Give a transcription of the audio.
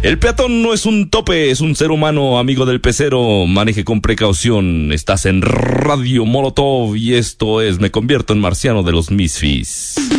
El peatón no es un tope, es un ser humano, amigo del pecero. Maneje con precaución. Estás en Radio Molotov y esto es Me Convierto en Marciano de los Misfits.